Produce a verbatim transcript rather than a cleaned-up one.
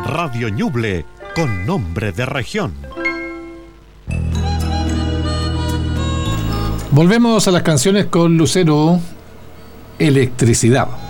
Radio Ñuble, con nombre de región. Volvemos a las canciones con Lucero. Electricidad.